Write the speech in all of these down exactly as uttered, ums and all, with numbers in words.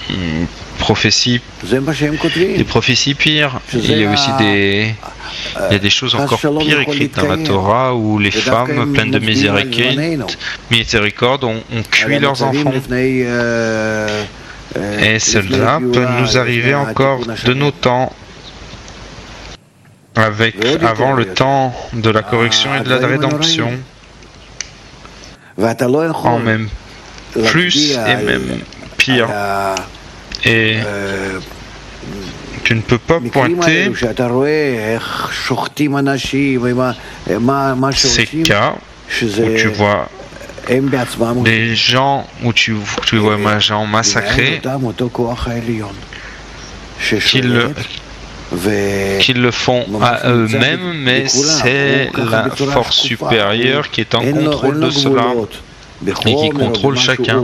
prophéties, des prophéties pires. Il y a aussi des, il y a des choses encore pires écrites dans la Torah où les femmes pleines de miséricorde, miséricorde ont, ont cuit leurs enfants. Et cela peut nous arriver encore de nos temps, avec avant le temps de la correction et de la rédemption, en même plus et même pire. Et tu ne peux pas pointer ces cas où tu vois des gens où tu, tu vois des gens massacrés qui le, qui le font à eux-mêmes, mais c'est la force supérieure qui est en contrôle de cela et qui contrôle chacun.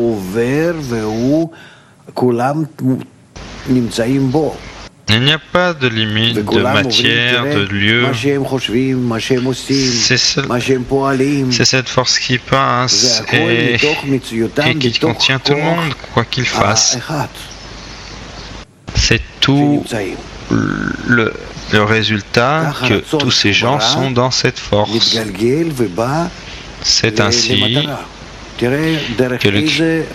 Il n'y a pas de limite de matière, de lieu. C'est, ce, c'est cette force qui passe et, et qui contient tout le monde, quoi qu'il fasse. C'est tout le, le résultat que tous ces gens sont dans cette force. C'est ainsi que le,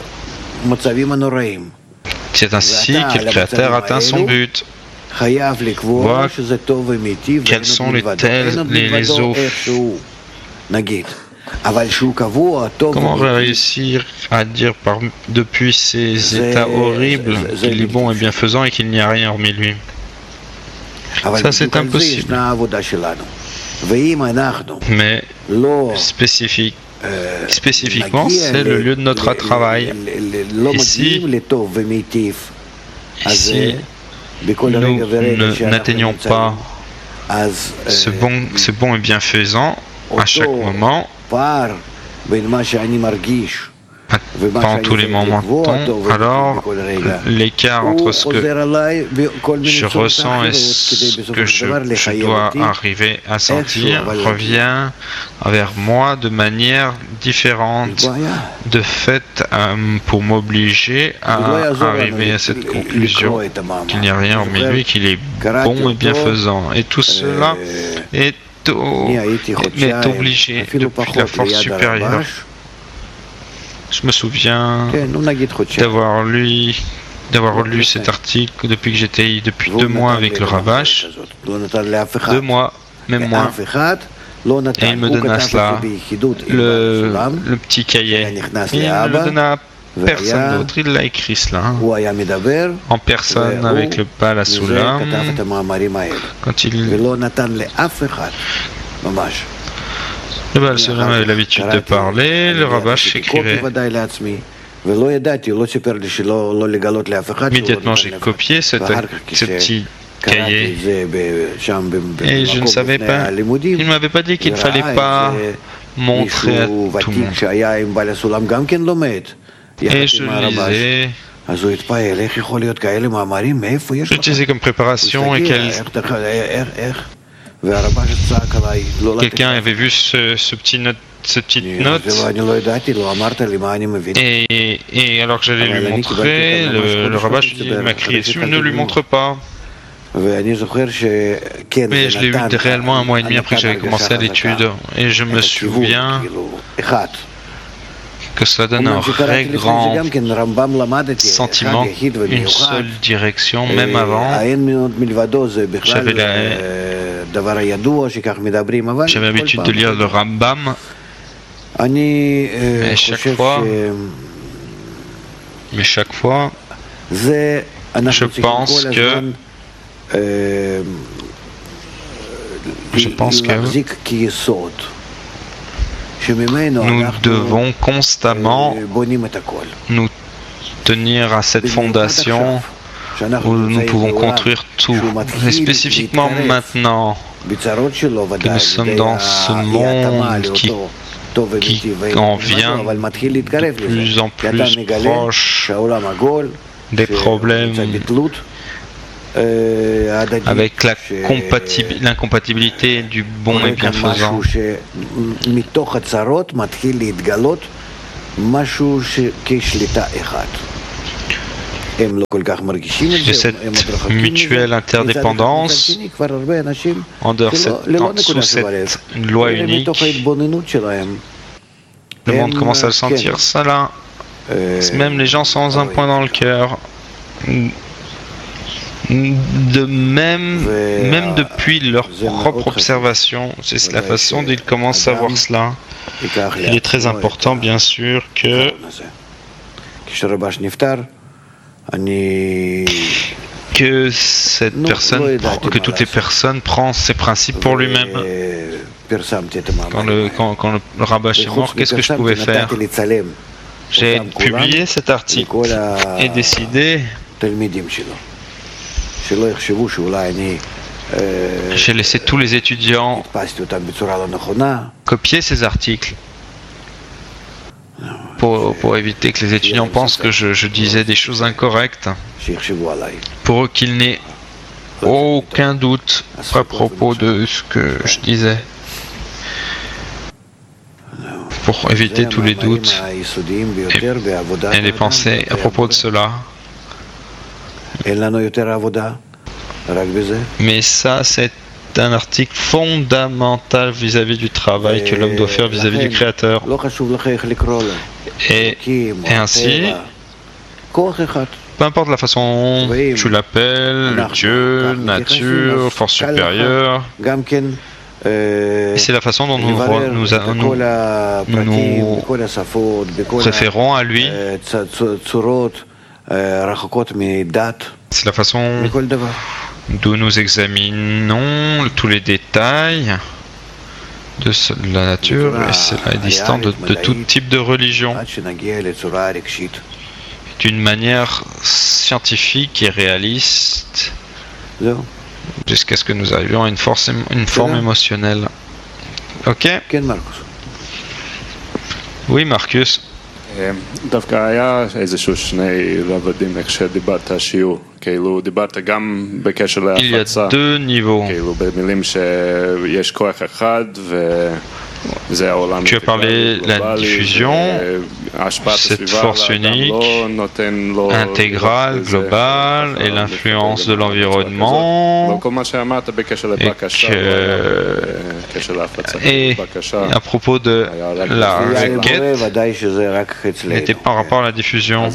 c'est ainsi que le Créateur atteint son but. Voir quels sont les tels, les, les eaux. Comment réussir à dire par, depuis ces états horribles qu'il est bon et bienfaisant et qu'il n'y a rien hormis lui? Ça, c'est impossible. Mais spécifique, spécifiquement, c'est le lieu de notre travail. Ici, ici nous n'atteignons pas ce bon, ce bon et bienfaisant à chaque moment, pendant tous les moments, alors l'écart entre ce que je ressens et ce que je, je dois arriver à sentir revient vers moi de manière différente, de fait euh, pour m'obliger à arriver à cette conclusion qu'il n'y a rien hormis lui, qu'il est bon et bienfaisant. Et tout cela est, au, est obligé depuis la force supérieure. Je me souviens d'avoir lu, d'avoir lu cet article depuis que j'étais depuis deux mois avec le Ravash, deux mois, même moins, et il me donna cela, le, le petit cahier. Il ne le donna à personne d'autre, il l'a écrit cela, en personne avec le Baal HaSulam, quand il... Le Baal HaSulam avait l'habitude de parler, le Ravash écrivait. Immédiatement, j'ai copié cette, ce petit cahier et je ne savais pas. Il ne m'avait pas dit qu'il ne fallait pas montrer à tout le monde. Et je lisais. J'utilisais comme préparation et quel... Quelqu'un avait vu ce, ce petit note, cette petite note et, et alors que j'allais lui montrer, le, le rabbin m'a crié dessus, ne lui montre pas. Mais je l'ai eu réellement un mois et demi après que j'avais commencé à l'étude et je me souviens que cela donne un très grand sentiment, une seule direction, même avant. J'avais la... J'avais l'habitude de lire le Rambam, et chaque fois, mais chaque fois, je pense que, je pense que nous devons constamment nous tenir à cette fondation où nous pouvons construire tout. Et spécifiquement maintenant que nous sommes dans ce monde qui, qui en vient de plus en plus proche des problèmes avec la compatibil- l'incompatibilité du bon et bienfaisant. de cette mutuelle interdépendance en dehors cette, sous cette loi unique. Le monde commence à le sentir, ça là. Même les gens sans un point dans le cœur, de même, même depuis leur propre observation, c'est la façon dont ils commencent à voir cela. Il est très important, bien sûr, que que cette personne, que toutes les personnes prennent ses principes pour lui-même. Quand le, quand, quand le rabbin est mort, qu'est-ce que je pouvais faire? J'ai publié cet article et décidé. J'ai laissé tous les étudiants copier ces articles pour, pour éviter que les étudiants pensent que je, je disais des choses incorrectes, pour eux qu'ils n'aient aucun doute à propos de ce que je disais, pour éviter tous les doutes et, et les pensées à propos de cela. Mais ça, c'est un article fondamental vis-à-vis du travail que l'homme doit faire vis-à-vis du Créateur. Et, et ainsi, peu importe la façon dont tu l'appelles, Dieu, nature, force supérieure, et c'est la façon dont nous nous, nous, nous, nous référons à lui. C'est la façon d'où nous examinons tous les détails de la nature, et cela est distant de, de tout type de religion, d'une manière scientifique et réaliste, jusqu'à ce que nous arrivions à une, force, une forme émotionnelle. Ok? Oui, Marcus. דווקא היה איזשהו שני רבדים איך שדיברת השיעור, כאילו דיברת גם בקשר להפצה, כאילו במילים שיש כוח אחד וזה העולם. Tu as parlé de la diffusion, cette force unique, intégrale, globale, et l'influence de l'environnement, et, et à propos de la requête, n'était pas en rapport à la diffusion.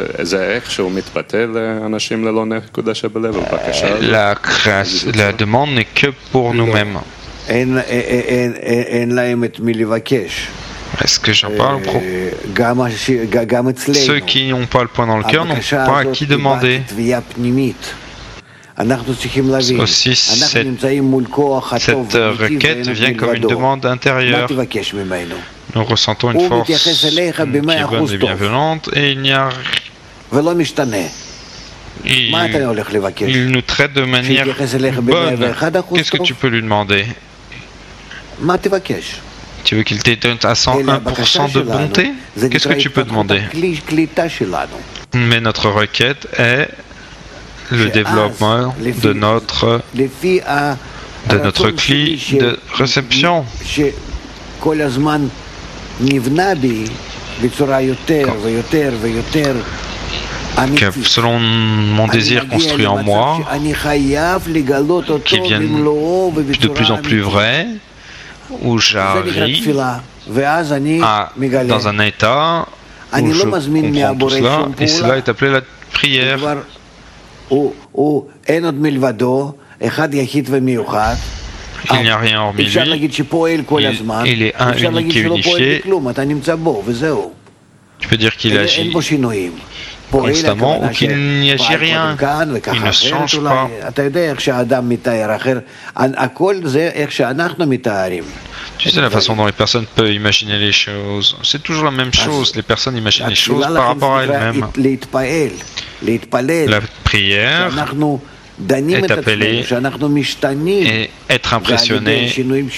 La, création, la demande n'est que pour nous-mêmes. Est-ce que j'en parle pro? Ceux qui n'ont pas le point dans le cœur n'ont pas à qui demander. Aussi, cette, cette requête vient comme une demande intérieure. Nous ressentons une force qui est bonne et bienveillante, et il n'y a il, il nous traite de manière bonne. Qu'est-ce que tu peux lui demander? Tu veux qu'il t'étonne à cent un pour cent de bonté? Qu'est-ce que tu peux demander? Mais notre requête est le développement de notre, de notre cli de réception. Que selon mon désir construit en moi, qui viennent de plus en plus vrai, où j'arrive à, dans un état où je comprends tout cela, et cela est appelé la prière. Il n'y a rien hormis lui, il, il est un, unique et unifié. Tu peux dire qu'il agit constamment ou qu'il n'y agit rien, il ne change pas. Tu sais la façon dont les personnes peuvent imaginer les choses, c'est toujours la même chose, les personnes imaginent les choses par rapport à elles-mêmes. La prière est appelée et être impressionné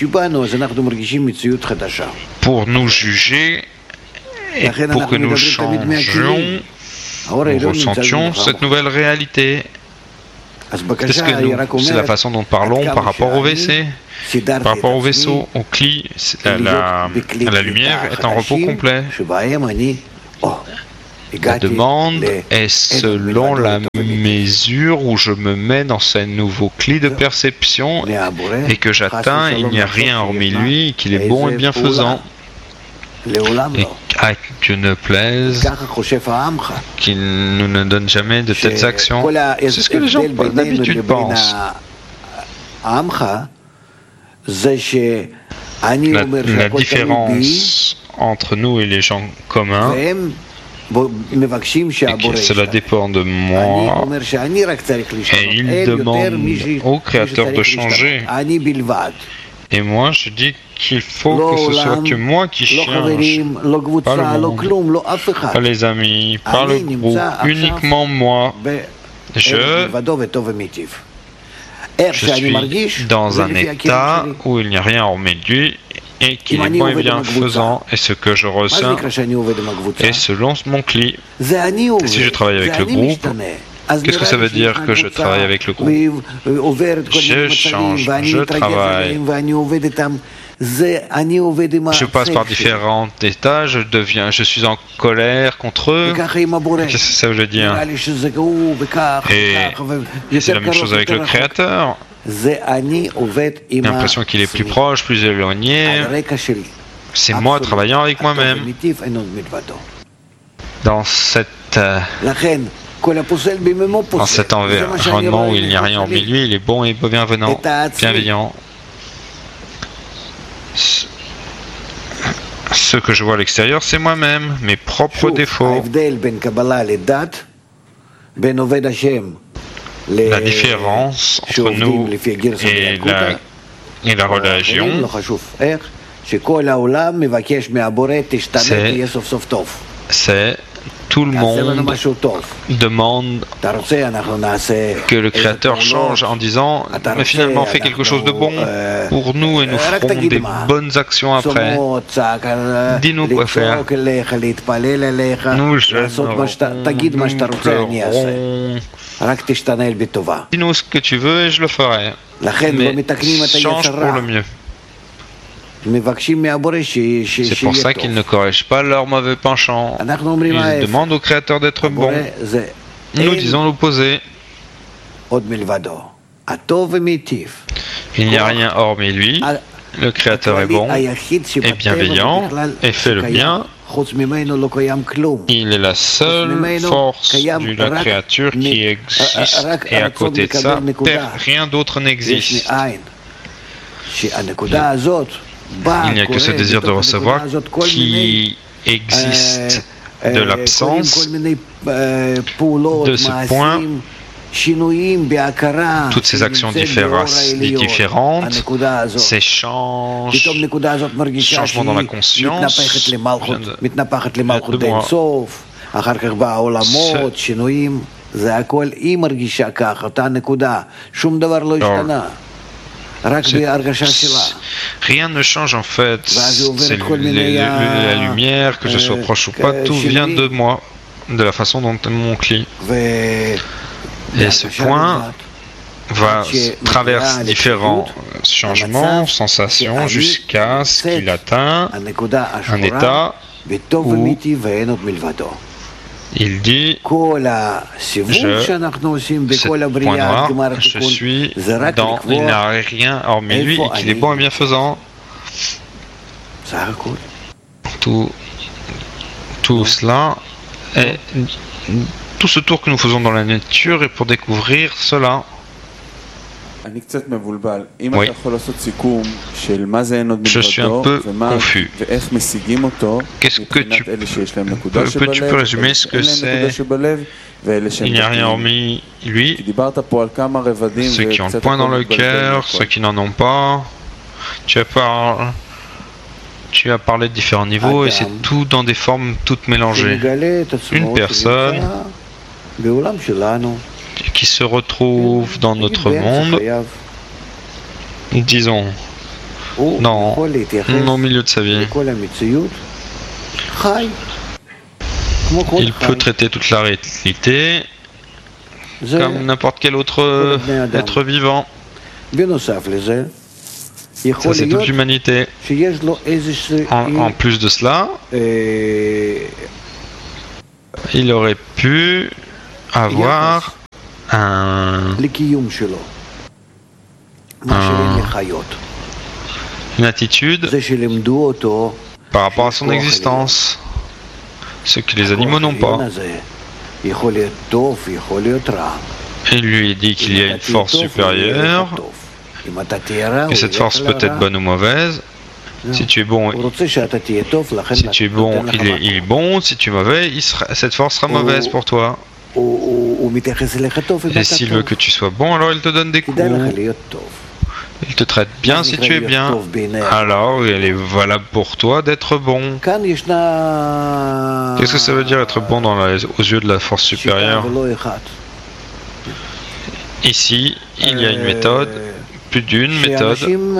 pour nous juger et pour que nous changions, nous ressentions cette nouvelle réalité. Est-ce que nous, c'est la façon dont nous parlons par rapport au W C, par rapport au vaisseau, au cli, la, la, la lumière est en repos complet. La demande est selon la mesure où je me mets dans ce nouveau cli de perception et que j'atteins, il n'y a rien hormis lui, qu'il est bon et bienfaisant. Et à Dieu ne plaise qu'il nous ne donne jamais de telles actions. C'est ce que les gens d'habitude pensent. La, la différence entre nous et les gens communs, et que cela dépend de moi, et ils demandent au Créateur de changer. Et moi, je dis qu'il faut que ce soit que moi qui change, pas le monde, pas les amis, pas le groupe, uniquement moi. Je, je suis dans un état où il n'y a rien hormis lui et qu'il est bon et bienfaisant, et ce que je ressens est selon mon cli. Et si je travaille avec le groupe, qu'est-ce que ça veut dire que je travaille avec le groupe? Je change, je travaille. Je passe par différents états, je deviens, je suis en colère contre eux. Qu'est-ce que ça veut dire? Et c'est la même chose avec le Créateur. J'ai l'impression qu'il est plus proche, plus éloigné. C'est moi travaillant avec moi-même. Dans cette... Euh, Dans cet environnement où il n'y a rien hormis lui, il est bon et bienveillant. bienveillant. Ce que je vois à l'extérieur, c'est moi-même, mes propres défauts. La différence entre nous et la, et la religion, c'est tout le monde demande que le Créateur change en disant « Mais finalement, fais quelque chose de bon pour nous et nous ferons des bonnes actions après. Dis-nous quoi faire. Nous jeûnerons, nous pleurerons. Dis-nous ce que tu veux et je le ferai. Mais change pour le mieux. » C'est pour ça qu'ils ne corrigent pas leur mauvais penchant. Ils demandent au Créateur d'être bon. Nous disons l'opposé. Il n'y a rien hormis lui. Le Créateur est bon et bienveillant et fait le bien. Il est la seule force de la créature qui existe et à côté de ça, rien d'autre n'existe. Il n'y a que ce désir de recevoir qui existe de l'absence. De ce point, toutes ces actions différentes, ces changes, changements dans la conscience, de moi. Rien ne change en fait, c'est la lumière, que je sois proche ou pas, tout vient de moi, de la façon dont mon cli. Et ce point va traverser différents changements, sensations, jusqu'à ce qu'il atteint un état où il dit, je, ce point noir, je suis dans, il n'y a rien hormis lui, et qu'il est bon et bienfaisant. Tout, tout cela est, tout ce tour que nous faisons dans la nature est pour découvrir cela. Oui. Je suis un peu confus. Qu'est-ce que tu peux, peux-tu peux résumer ce que c'est? Il n'y a rien hormis lui, ceux qui ont le point dans le cœur, ceux qui n'en ont pas. Tu as, par... tu as parlé de différents niveaux et c'est tout dans des formes toutes mélangées. Une personne qui se retrouve dans notre monde, disons, dans, au milieu de sa vie. Il peut traiter toute la réalité comme n'importe quel autre être vivant. Ça, c'est toute l'humanité. En, en plus de cela, il aurait pu avoir un, un, une attitude par rapport à son existence, ce que les animaux n'ont pas. Il lui dit qu'il y a une force supérieure, que cette force peut être bonne ou mauvaise. Si tu es bon, si tu es bon, il est, il est bon. Si tu es mauvais, il sera, cette force sera mauvaise pour toi. Et s'il veut que tu sois bon, alors il te donne des coups. Il te traite bien si tu es bien. Alors, il est valable pour toi d'être bon. Qu'est-ce que ça veut dire être bon dans la, aux yeux de la force supérieure? Ici, il y a une méthode, plus d'une méthode.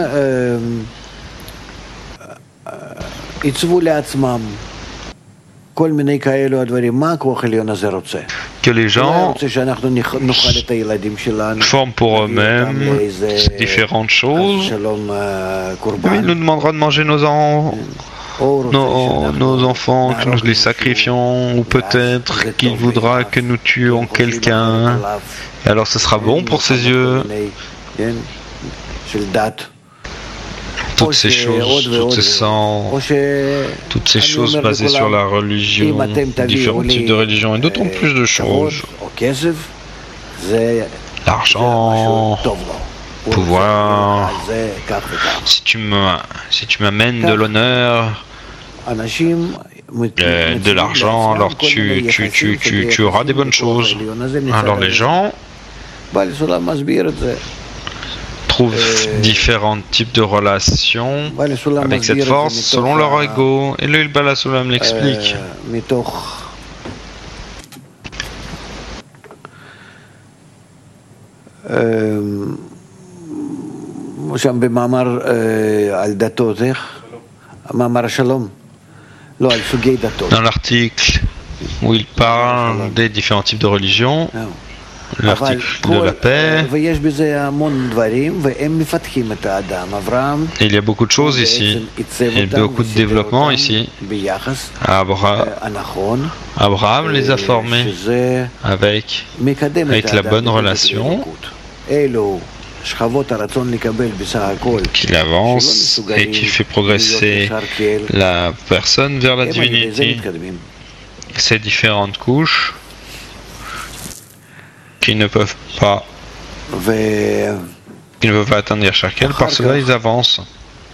Que les gens forment pour eux-mêmes différentes choses. Mais il nous demandera de manger nos, en... nos, nos enfants, que nous les sacrifions, ou peut-être qu'il voudra que nous tuions quelqu'un. Et alors ce sera bon pour ses yeux. Toutes ces choses, toutes ces sangs, toutes ces choses basées sur la religion, différents types de religions et d'autant plus de choses. L'argent, pouvoir. Si tu me, si tu m'amènes de l'honneur, euh, de l'argent, alors tu, tu, tu, tu, tu auras des bonnes choses. Alors les gens trouvent différents types de relations avec cette force selon leur ego. Et le Bala Sulam l'explique. Dans l'article où il parle des différents types de religions, l'article de la paix. Et il y a beaucoup de choses ici. Il y a beaucoup de développement ici. Abraham, Abraham les a formés avec, avec la bonne relation, qu'il avance et qui fait progresser la personne vers la divinité. Ces différentes couches qui ne peuvent pas qui ne peuvent pas atteindre chacun, parce que là ils avancent.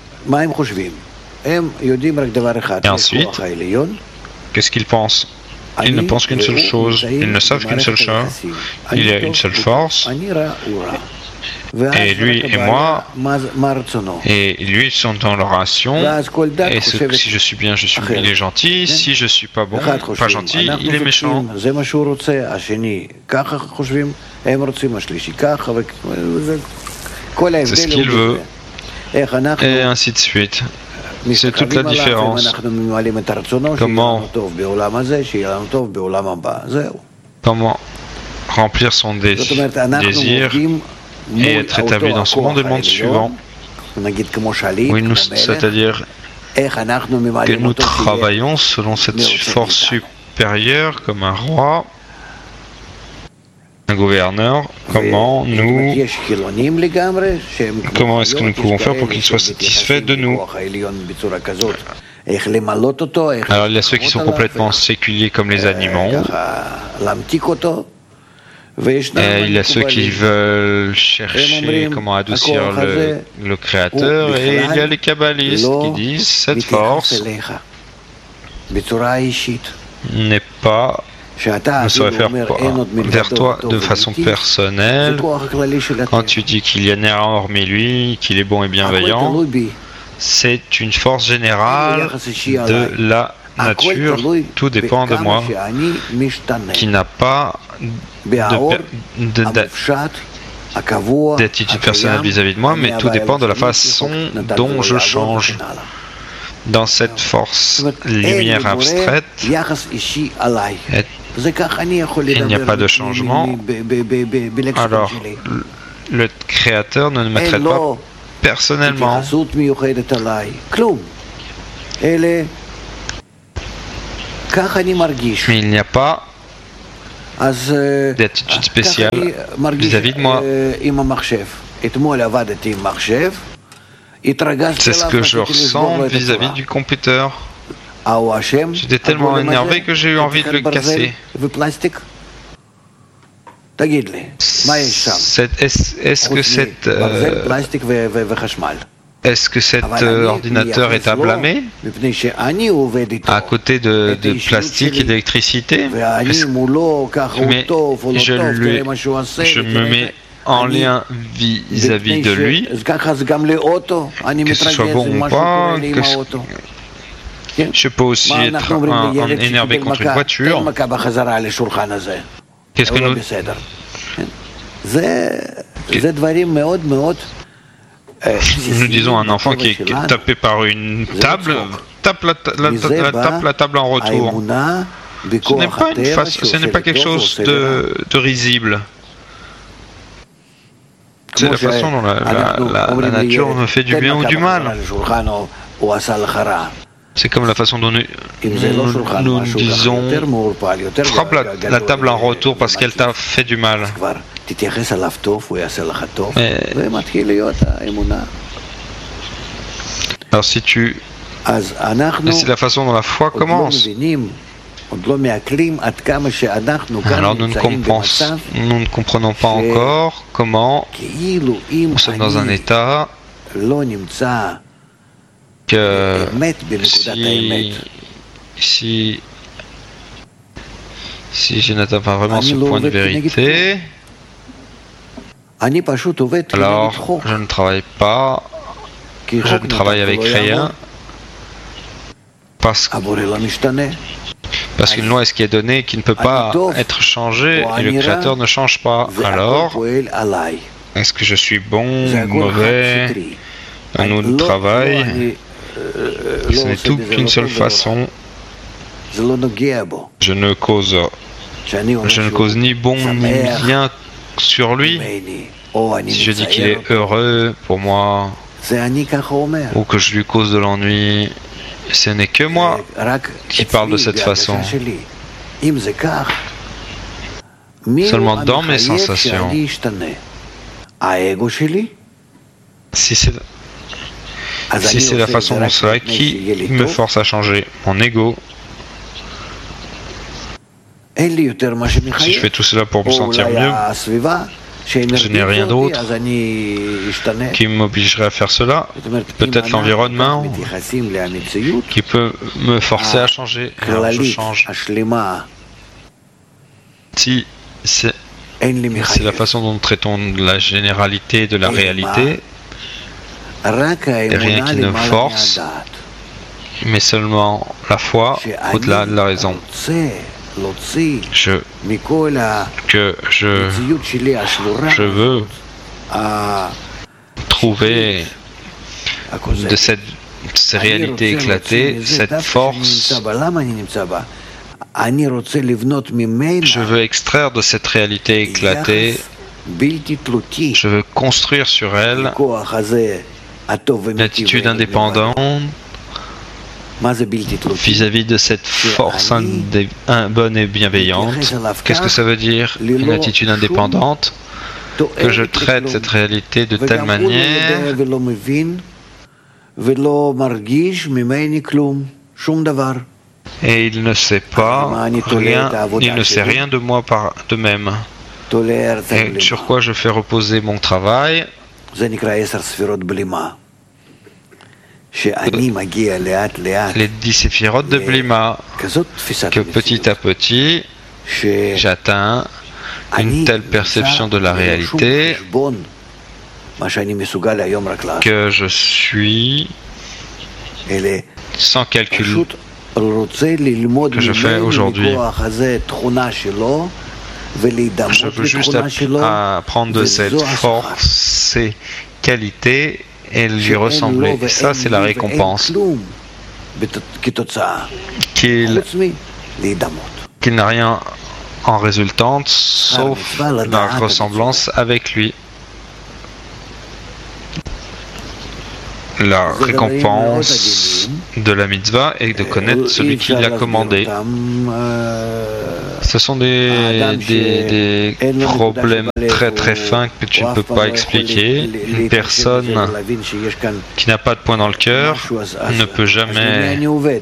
Et ensuite, qu'est-ce qu'ils pensent? Ils ne pensent qu'une seule chose, ils ne savent qu'une seule chose, il y a une seule force, et lui et moi, et lui ils sont dans leur action, et ce, si je suis bien, je suis, il est gentil, si je suis pas bon, pas gentil, il est méchant. C'est ce qu'il veut, et ainsi de suite. C'est toute la différence. Comment, comment remplir son dé désir et être établi dans ce monde et le monde suivant. Oui, nous, c'est-à-dire que nous travaillons selon cette force supérieure comme un roi, un gouverneur. Comment nous, comment est-ce que nous pouvons faire pour qu'il soit satisfait de nous? Alors il y a ceux qui sont complètement séculiers comme les animaux. Et il y a ceux qui veulent chercher comment adoucir le, le Créateur, et il y a les kabbalistes qui disent cette force n'est pas, ne saurait faire vers toi de façon personnelle. Quand tu dis qu'il y a rien hormis lui, qu'il est bon et bienveillant, c'est une force générale de la nature. Tout dépend de moi, qui n'a pas d'attitude personnelle vis-à-vis de moi, mais tout dépend de la façon dont je change. Dans cette force lumière abstraite, il n'y a pas de changement. Alors, le Créateur ne me traite pas personnellement. Mais il n'y a pas d'attitude spéciale vis-à-vis de moi. C'est ce que je ressens vis-à-vis du computer. J'étais tellement énervé que j'ai eu envie de le casser. Est-ce que cette, euh, est-ce que cet euh, ordinateur est à blâmer à côté de, de plastique et d'électricité? Mais je, lui, je me mets en lien vis-à-vis de lui, que ce soit bon ou pas, que ce, je peux aussi être un, un énervé contre une voiture. Qu'est-ce que nous... Nous disons à un enfant qui est tapé par une table, tape la, la, la, tape la table en retour. Ce n'est pas, une face, ce n'est pas quelque chose de, de risible. C'est la façon dont la, la, la, la nature me fait du bien ou du mal. C'est comme la façon dont nous, nous, nous disons frappe la, la table en retour parce qu'elle t'a fait du mal. Mais, alors si tu... C'est la façon dont la foi commence. Alors nous ne, compensons, nous ne comprenons pas encore comment nous sommes dans un état que si, si, si je n'atteins pas vraiment ce point de vérité, alors je ne travaille pas, je ne travaille avec rien, parce, parce qu'une loi est ce qui est donné qui ne peut pas être changée et le Créateur ne change pas. Alors, est-ce que je suis bon ou mauvais? Un autre travail, ce n'est tout qu'une seule façon. Je ne cause, je ne cause ni bon ni bien sur lui. Si je dis qu'il est heureux pour moi ou que je lui cause de l'ennui, ce n'est que moi qui parle de cette façon. Seulement dans mes sensations. Si c'est Si c'est la façon dont cela qui me force à changer mon ego, si je fais tout cela pour me sentir mieux, je n'ai rien d'autre qui m'obligerait à faire cela. Peut-être l'environnement qui peut me forcer à changer. Alors je change. Si c'est la façon dont nous traitons la généralité de la réalité, et rien qui ne force, mais seulement la foi au-delà de la raison. Je, que je, je veux trouver de cette, de ces réalités éclatées, cette force. Je veux extraire de cette réalité éclatée, je veux construire sur elle une attitude indépendante vis-à-vis de cette force bonne et bienveillante. Qu'est-ce que ça veut dire, une attitude indépendante? Que je traite cette réalité de telle manière et il ne sait pas rien, il ne sait rien de moi par de même. Et sur quoi je fais reposer mon travail? Les dix séphirotes de Blima, que petit à petit j'atteins une telle perception de la réalité que je suis sans calcul que je fais aujourd'hui. Je veux juste apprendre de cette force, ces qualités et lui ressembler. Et ça, c'est la récompense. Qu'il qu'il n'a rien en résultante, sauf la ressemblance avec lui. La récompense de la mitzvah est de connaître celui qui l'a commandé. Ce sont des, des, des problèmes très très fins que tu ne peux pas expliquer. Une personne qui n'a pas de point dans le cœur ne peut jamais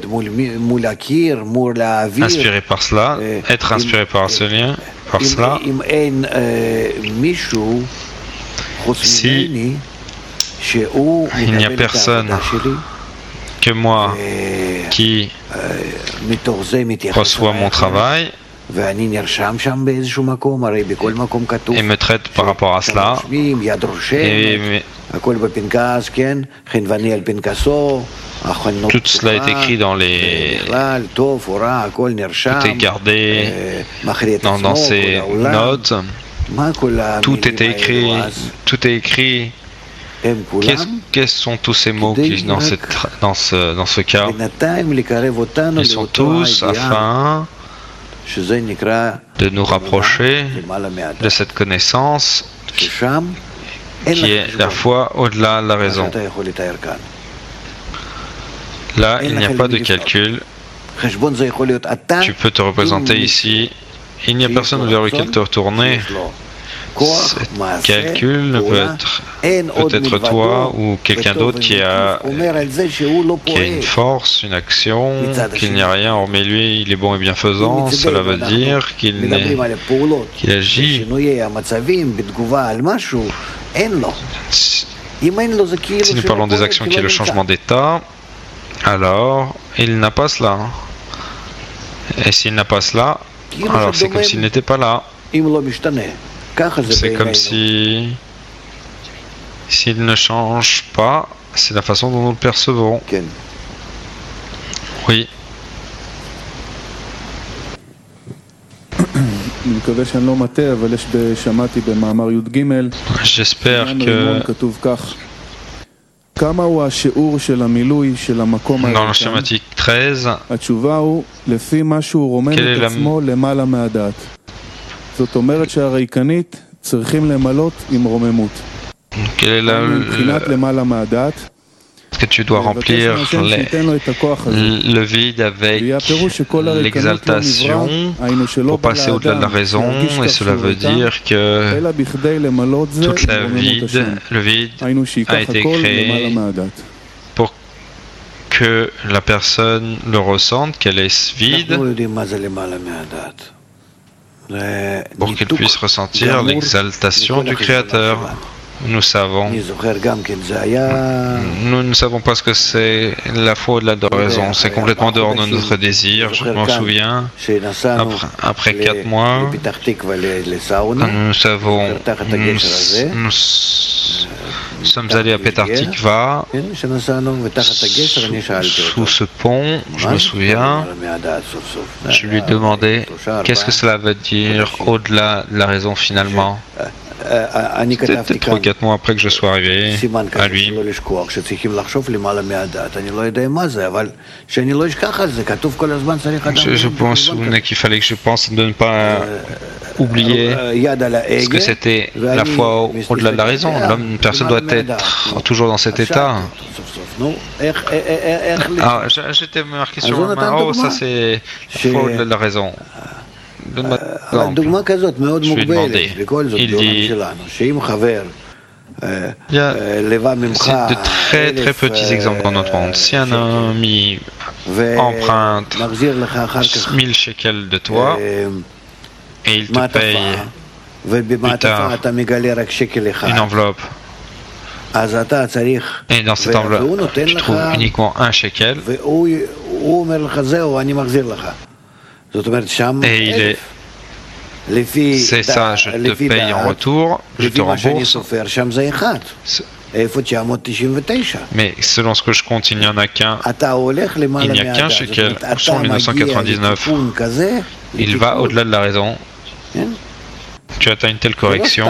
inspiré par cela, être inspiré par ce lien, par cela. Si il n'y a personne que moi qui reçoit mon travail et me traite par rapport à cela, et tout cela est écrit dans les... Tout est gardé dans, dans ces notes. Tout est écrit. Tout est écrit. Qu'est-ce, quels sont tous ces mots qui dans, cette, dans, ce, dans ce cas? Ils sont tous afin de nous rapprocher de cette connaissance qui, qui est la foi au-delà de la raison. Là, il n'y a pas de calcul. Tu peux te représenter ici. Il n'y a personne vers lequel te retourner. Ce calcul ne peut être peut-être toi ou quelqu'un d'autre qui a, qui a une force, une action, qu'il n'y a rien hormis lui, il est bon et bienfaisant. Cela veut dire qu'il, qu'il agit. Si nous parlons des actions qui est le changement d'état, alors il n'a pas cela. Et s'il n'a pas cela, alors c'est comme s'il n'était pas là. C'est comme si, s'il ne change pas, c'est la façon dont nous le percevons. Oui. J'espère que dans le schématique treize, quelle est la... זאת אומרת שהריקנית צריכים למלות עם רוממות. מבחינת למעלה מהדעת. Que tu dois remplir les, le vide avec l'exaltation pour passer au-delà de la raison, et cela veut dire que toute la vide, le vide a été créé pour que la personne le ressente, qu'elle est vide, pour qu'elle puisse ressentir l'exaltation du Créateur. Nous savons, nous ne savons pas ce que c'est la foi au-delà de la raison. C'est complètement dehors de notre désir. Je m'en souviens, après, après quatre mois, quand nous savons, nous, nous sommes allés à Petar Tikva, sous ce pont, je me souviens, je lui demandais qu'est-ce que cela veut dire au-delà de la raison finalement. C'était peut-être trois quatre mois après que je sois arrivé à lui. Je, je pense qu'il fallait que je pense de ne pas oublier ce que c'était la foi au-delà de la raison. L'homme, une personne doit être toujours dans cet état. Ah, j'étais marqué sur ma main. Oh, ça c'est la foi au-delà de la raison. Je lui ai demandé. Il dit, il y a de très très petits exemples dans notre monde. Si un ami emprunte mille shekels de toi et il te paye plus tard une enveloppe, et dans cette enveloppe tu trouves uniquement un shekel, et il est, c'est ça, je te paye en retour, je te rembourse. Mais selon ce que je compte, il n'y en a qu'un. Il n'y a qu'un shekel. Où sont les neuf cent quatre-vingt-dix-neuf? Il va au-delà de la raison. Tu atteins une telle correction.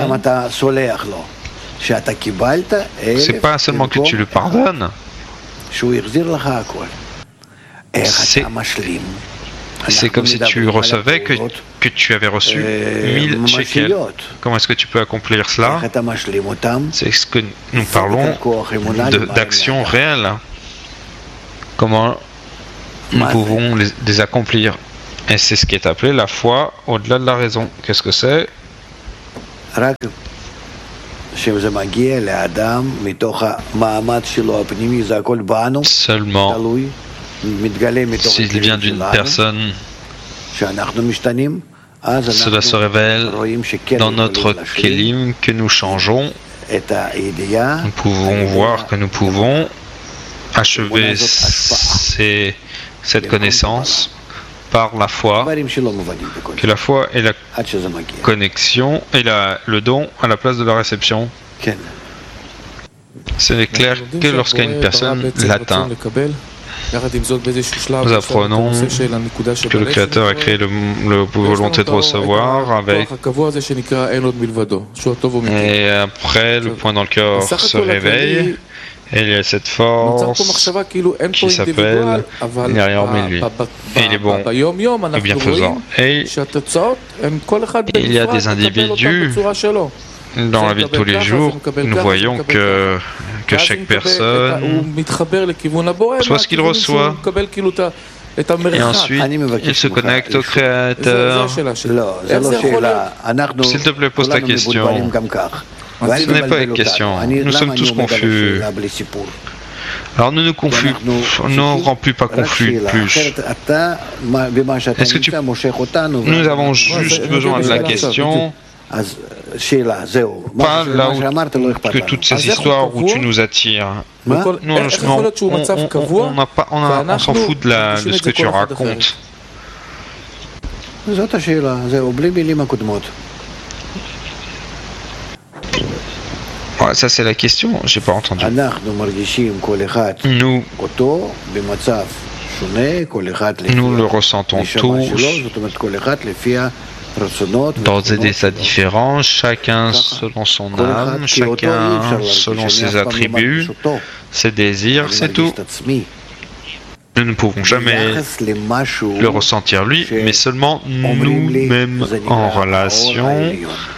C'est pas seulement que tu le pardonnes. C'est C'est comme si tu recevais que, que tu avais reçu mille shekels. Comment est-ce que tu peux accomplir cela? C'est ce que nous parlons de, d'action réelle. comment nous pouvons les, les accomplir. Et c'est ce qui est appelé la foi au-delà de la raison. Qu'est-ce que c'est? Seulement s'il vient d'une personne, cela se révèle dans notre kelim que nous changeons. Nous pouvons voir que nous pouvons achever ces, cette connaissance par la foi, que la foi est la connexion et la, le don à la place de la réception. Ce n'est clair que lorsqu'une personne l'atteint. Nous apprenons que le Créateur a créé le, le volonté de recevoir avec, et après le point dans le cœur se réveille et il y a cette force qui s'appelle il n'y a rien hormis lui et il est bon et bienfaisant et il y a des individus dans la vie de tous les jours. Nous voyons que, que chaque personne soit ce qu'il reçoit et ensuite il se connecte au Créateur. S'il te plaît, pose ta question. Ce n'est pas une question. Nous sommes tous confus. Alors ne nous confus, ne rends plus pas confus plus. Est-ce que tu... Nous avons juste besoin de la question. Pas là où que toutes ces histoires où tu nous attires. Nous, on, on, on, on, pas, on, a, on s'en fout de, la, de ce que tu racontes. Ouais, ça c'est la question, j'ai pas entendu. Nous, nous le ressentons tous dans des états différents, chacun selon son âme, chacun selon ses attributs, ses désirs, c'est tout. Nous ne pouvons jamais le ressentir lui, mais seulement nous-mêmes en relation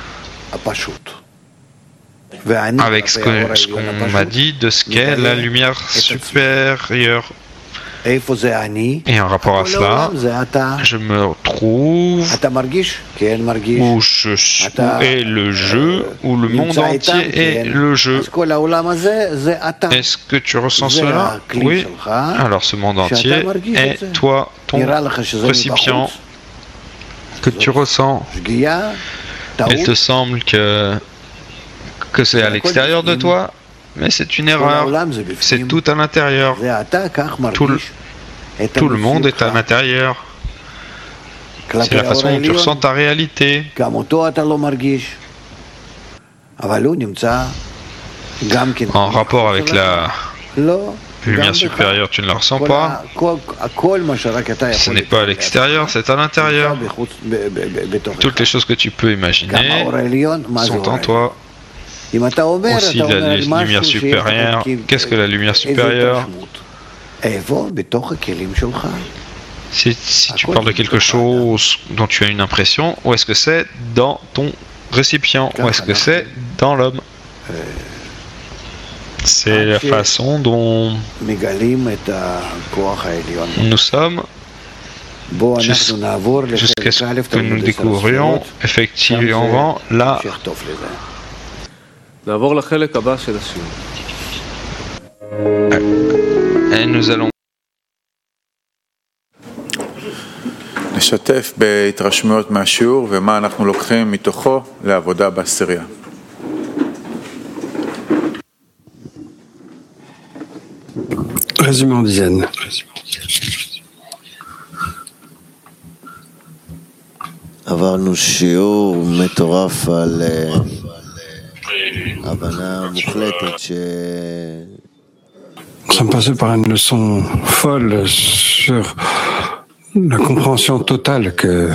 avec ce qu'on ce qu'on m'a dit de ce qu'est la lumière supérieure. Et en rapport à cela, je me trouve où, je, où est le jeu, où le monde entier est le jeu. Est-ce que tu ressens cela? Oui. Alors ce monde entier est toi, ton récipient que tu ressens. Il te semble que, que c'est à l'extérieur de toi, mais c'est une erreur. C'est tout à l'intérieur. Tout le, tout le monde est à l'intérieur. C'est la façon dont tu ressens ta réalité. En rapport avec la lumière supérieure, tu ne la ressens pas. Ce n'est pas à l'extérieur, c'est à l'intérieur. Toutes les choses que tu peux imaginer sont en toi. Aussi la lumière supérieure. Qu'est-ce que la lumière supérieure? Si, si tu parles de quelque chose dont tu as une impression, où est-ce que c'est dans ton récipient? Où est-ce que c'est dans l'homme? C'est la façon dont nous sommes jusqu'à ce que nous découvrions effectivement là. Et nous allons נשתף בהתרשמויות מהשיעור ומה אנחנו לוקחים מתוכו לעבודה בעשירייה. Résumé en dizaines. עברנו שיעור מטורף על הבנה מוחלטת ש... Nous sommes passés par une leçon folle sur la compréhension totale que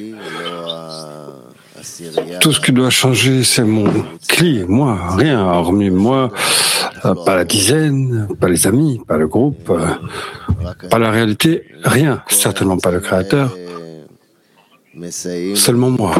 tout ce qui doit changer, c'est mon cli, moi, rien, hormis moi, pas la dizaine, pas les amis, pas le groupe, pas la réalité, rien, certainement pas le Créateur, seulement moi.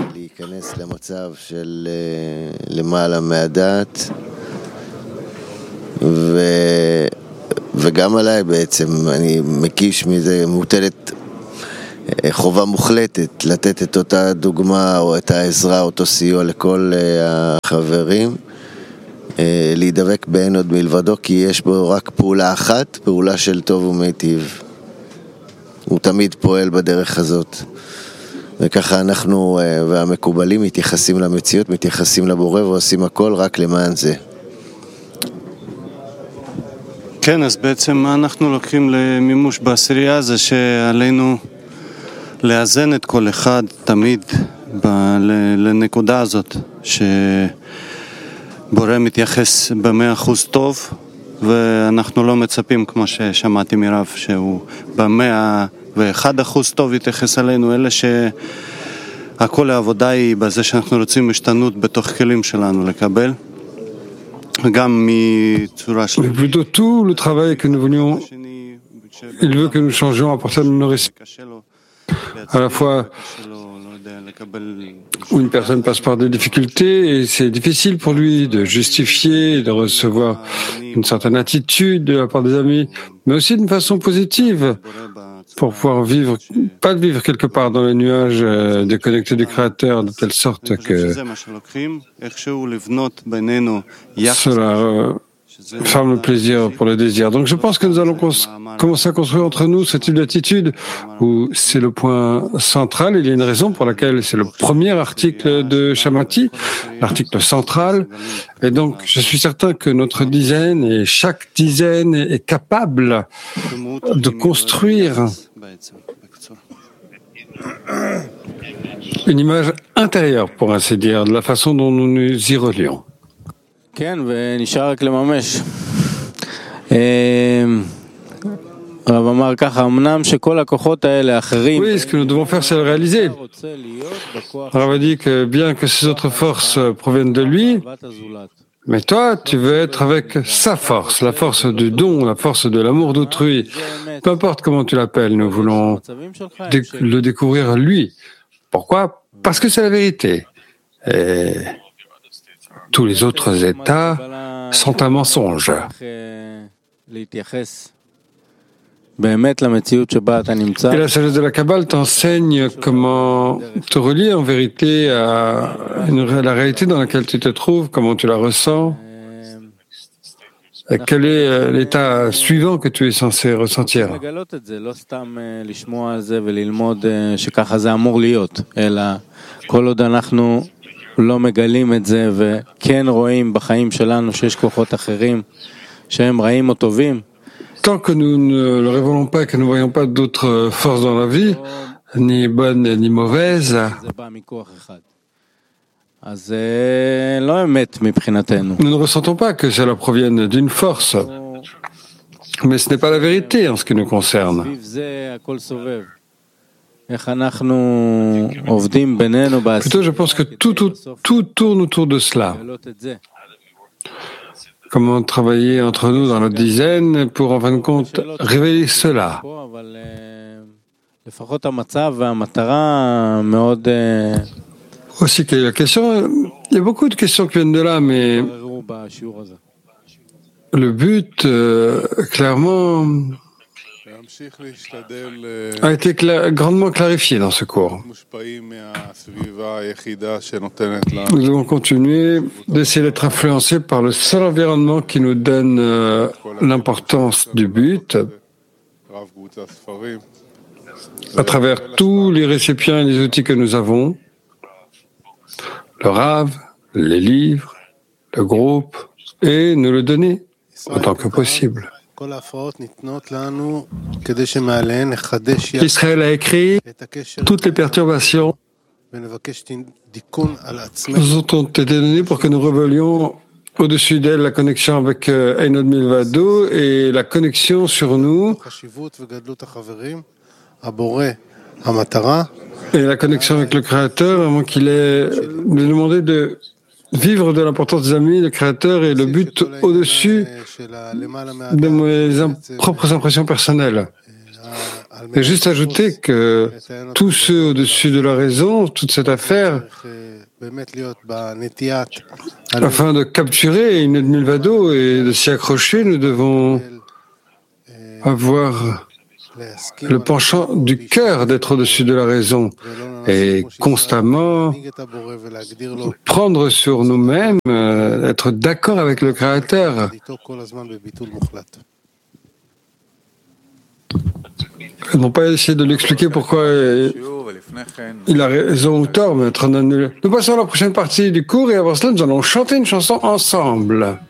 וגם עליי בעצם, אני מקיש מזה, מוטלת חובה מוחלטת לתת את אותה דוגמה או את העזרה, אותו סיוע לכל החברים, להידבק באין עוד מלבדו, כי יש בו רק פעולה אחת, פעולה של טוב ומיטיב. הוא תמיד פועל בדרך הזאת. וככה אנחנו והמקובלים מתייחסים למציאות, מתייחסים לבורא ועושים הכל רק למען זה. כן, אז בעצם מה אנחנו לוקחים למימוש בעשירייה זה שעלינו לאזן את כל אחד תמיד ב- לנקודה הזאת, שבורא מתייחס במאה אחוז טוב, ואנחנו לא מצפים, כמו ששמעתי מרב, שהוא במאה ואחד אחוז טוב יתייחס עלינו, אלא שהכל העבודה היא בזה שאנחנו רוצים השתנות בתוך כלים שלנו לקבל. Mais plutôt tout le travail que nous venions, il veut que nous changions à partir de nos récits. À la fois où une personne passe par des difficultés et c'est difficile pour lui de justifier, de recevoir une certaine attitude de la part des amis, mais aussi d'une façon positive pour pouvoir vivre, pas vivre quelque part dans les nuages euh, déconnectés du Créateur de telle sorte que cela euh, ferme le plaisir pour le désir. Donc je pense que nous allons cons- commencer à construire entre nous ce type d'attitude où c'est le point central. Il y a une raison pour laquelle c'est le premier article de Shamati, l'article central. Et donc je suis certain que notre dizaine et chaque dizaine est capable de construire une image intérieure, pour ainsi dire, de la façon dont nous nous y relions. כן, ונשאר רק לממש. הרב אמר ככה, אמנם שכל הכוחות האלה אחרים... Oui, ce que nous devons faire, c'est le réaliser. Rav a dit que bien que ces autres forces proviennent de lui, mais toi, tu veux être avec sa force, la force du don, la force de l'amour d'autrui. Peu importe comment tu l'appelles, nous voulons dé- le découvrir lui. Pourquoi ? Parce que c'est la vérité. Et tous les autres états sont un mensonge. Et la sagesse de la Kabbale t'enseigne comment te relier en vérité à une, la réalité dans laquelle tu te trouves, comment tu la ressens, et quel est l'état suivant que tu es censé ressentir. לא מגלים את זה וכן רואים בחיים שלנו שיש כוחות אחרים שהם רעים או טובים. Tant que nous ne le révélons pas et que nous ne voyons pas d'autres forces dans la vie, ni bonnes ni mauvaises, זה בא מכוח אחד. אז זה לא אמת מבחינתנו. nous ne ressentons pas que cela provienne d'une force. Mais ce n'est pas la vérité en ce qui nous concerne. סביב זה הכל סובב. איך אנחנו עובדים בינינו Plutôt, je pense que tout, tout, tout tourne autour de cela. Comment travailler entre nous dans notre dizaine pour, en fin de compte, révéler cela. לפחות המצב והמטרה מאוד Aussi, quelle est la question? Il y a beaucoup de questions qui viennent de là, mais le but, euh, clairement, a été cla- grandement clarifié dans ce cours. Nous devons continuer d'essayer d'être influencés par le seul environnement qui nous donne euh, l'importance du but, à travers tous les récipients et les outils que nous avons, le Rav, les livres, le groupe, et nous le donner autant que possible. Israël a écrit toutes les perturbations nous ont été données pour que nous revelions au-dessus d'elle la connexion avec Ein Od Milvado et la connexion sur nous et la connexion avec le Créateur, avant qu'il ait nous demandé de vivre de l'importance des amis, le Créateur et le but au-dessus de mes propres impressions personnelles. Et juste ajouter que tous ceux au-dessus de la raison, toute cette affaire, afin de capturer une Milvado et de s'y accrocher, nous devons avoir le penchant du cœur d'être au-dessus de la raison et constamment prendre sur nous-mêmes, euh, être d'accord avec le Créateur. Ils n'ont pas essayé de l'expliquer pourquoi il a raison ou tort, mais être en annulé. Nous passons à la prochaine partie du cours et avant cela, nous allons chanter une chanson ensemble.